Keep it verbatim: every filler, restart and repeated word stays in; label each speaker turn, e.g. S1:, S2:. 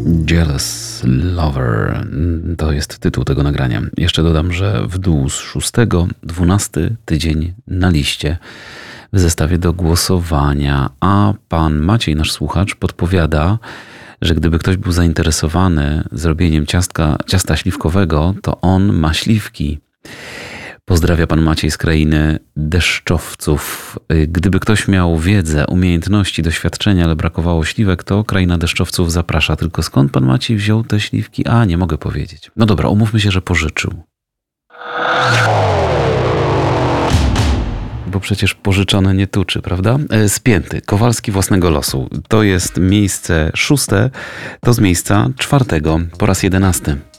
S1: Jealous Lover to jest tytuł tego nagrania. Jeszcze dodam, że w dół z szóstego, dwunasty tydzień na liście w zestawie do głosowania, a pan Maciej, nasz słuchacz, podpowiada, że gdyby ktoś był zainteresowany zrobieniem ciastka, ciasta śliwkowego, to on ma śliwki. Pozdrawia pan Maciej z krainy deszczowców. Gdyby ktoś miał wiedzę, umiejętności, doświadczenia, ale brakowało śliwek, to kraina deszczowców zaprasza. Tylko skąd pan Maciej wziął te śliwki? A, nie mogę powiedzieć. No dobra, umówmy się, że pożyczył. Bo przecież pożyczone nie tuczy, prawda? Spięty, Kowalski własnego losu. To jest miejsce szóste, to z miejsca czwartego po raz jedenasty.